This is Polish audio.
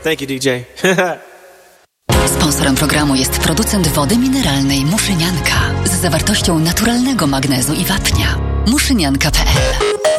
Thank you, DJ. Sponsorem programu jest producent wody mineralnej Muszynianka z zawartością naturalnego magnezu i wapnia. Muszynianka.pl